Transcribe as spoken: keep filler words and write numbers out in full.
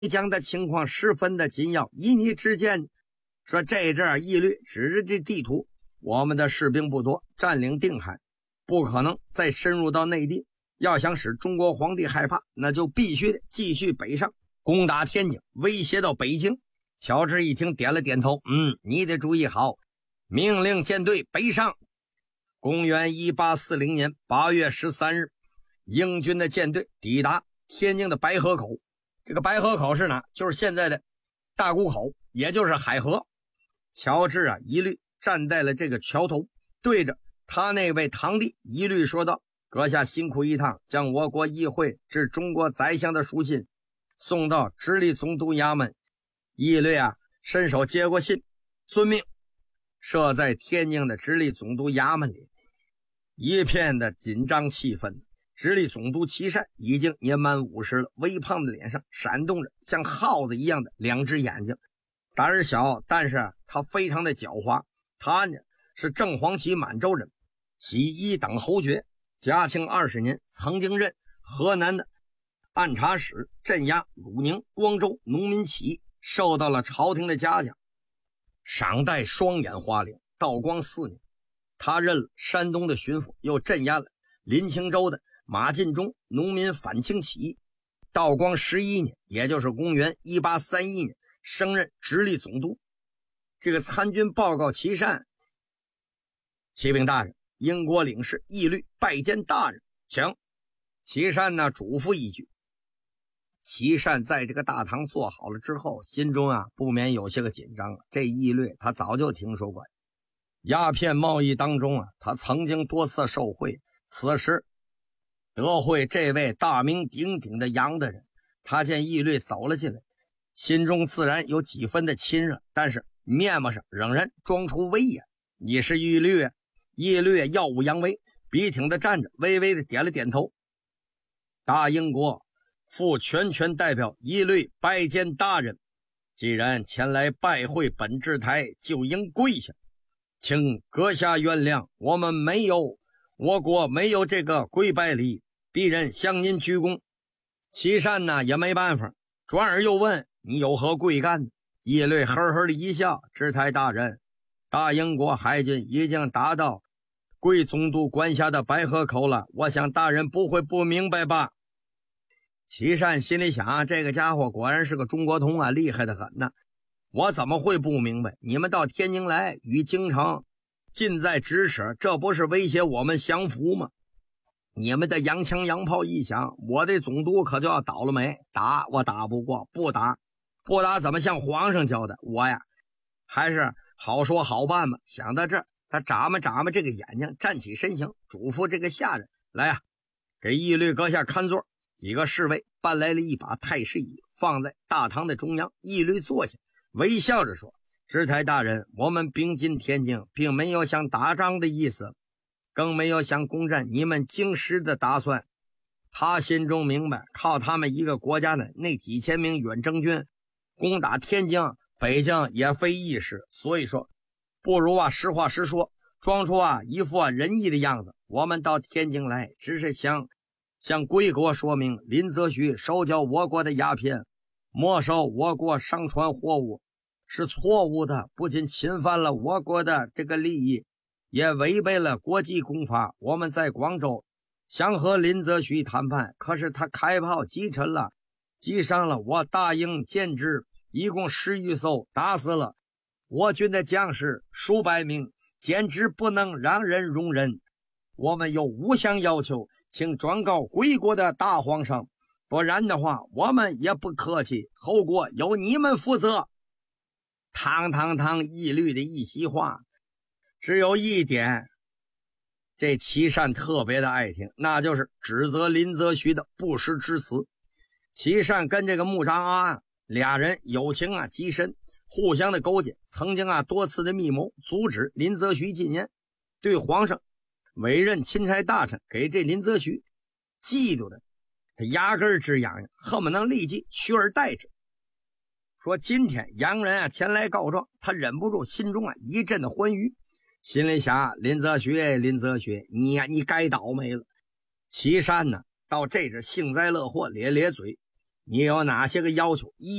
江的情况十分的紧要，依你之见，说这阵义律指着这地图，我们的士兵不多，占领定海不可能再深入到内地，要想使中国皇帝害怕，那就必须得继续北上，攻打天津，威胁到北京。乔治一听点了点头，嗯，你的主意好，命令舰队北上。公元一八四零年八月十三日，英军的舰队抵达天津的白河口。这个白河口是哪？就是现在的大沽口，也就是海河。乔治啊，一律站在了这个桥头，对着他那位堂弟一律说道：阁下辛苦一趟，将我国议会致中国宰相的书信送到直隶总督衙门。一律啊，伸手接过信，遵命，设在天津的直隶总督衙门里。一片的紧张气氛。直隶总督琦善已经年满五十了，微胖的脸上闪动着像耗子一样的两只眼睛，胆小，但是他非常的狡猾。他呢是正黄旗满洲人，袭一等侯爵，嘉庆二十年曾经任河南的按察使，镇压汝宁、光州农民起义，受到了朝廷的嘉奖，赏戴双眼花翎。道光四年，他任了山东的巡抚，又镇压了临清州的马进忠农民反清起义。道光十一年，也就是公元一八三一年，升任直隶总督。这个参军报告琦善，启禀大人，英国领事义律拜见大人，请。琦善呢嘱咐一句。琦善在这个大堂坐好了之后，心中啊不免有些个紧张了。这义律他早就听说过，鸦片贸易当中啊，他曾经多次受贿。此时得会这位大名鼎鼎的洋的人，他见义律走了进来，心中自然有几分的亲热，但是面目上仍然装出威严。你是义律啊？义律耀武扬威，笔挺的站着，微微的点了点头。大英国负全权代表义律拜见大人，既然前来拜会本制台，就应跪下，请阁下原谅，我们没有我国没有这个跪拜礼，鄙人向您鞠躬。琦善呢也没办法，转而又问：你有何贵干？义律呵呵的一笑：制台大人，大英国海军已经达到贵总督管辖的白河口了，我想大人不会不明白吧？琦善心里想，这个家伙果然是个中国通啊，厉害的很呢。我怎么会不明白？你们到天津来，与京城近在咫尺，这不是威胁我们降服吗？你们的洋枪洋炮一响，我的总督可就要倒了霉。打我打不过，不打不打怎么向皇上交代？我呀还是好说好办吧。想到这儿，他眨巴眨巴这个眼睛，站起身形，嘱咐这个下人：来呀、啊，给义律阁下看座。几个侍卫搬来了一把太师椅，放在大堂的中央。义律坐下，微笑着说：制台大人，我们兵进天津并没有想打仗的意思，更没有想攻占你们京师的打算。他心中明白，靠他们一个国家的那几千名远征军攻打天津、北京也非易事，所以说不如啊实话实说，装出啊一副啊仁义的样子。我们到天津来，只是想向贵国说明，林则徐收缴我国的鸦片，没收我国商船货物是错误的，不仅侵犯了我国的这个利益，也违背了国际公法。我们在广州想和林则徐谈判，可是他开炮击沉了，击伤了我大英舰只一共十余艘，打死了我军的将士数百名，简直不能让人容忍。我们有五项要求，请转告贵国的大皇上，不然的话我们也不客气，后果由你们负责。堂堂堂义律的一席话，只有一点这琦善特别的爱听，那就是指责林则徐的不实之词。琦善跟这个穆长阿俩人友情啊极深，互相的勾结，曾经啊多次的密谋阻止林则徐进言，对皇上委任钦差大臣，给这林则徐嫉妒的他牙根直痒痒，恨不能立即取而代之。说今天洋人啊前来告状，他忍不住心中啊一阵的欢愉，心里想：林则徐林则徐你呀、啊、你该倒霉了。琦善呢到这阵幸灾乐祸，咧咧嘴， 你有哪些个要求？一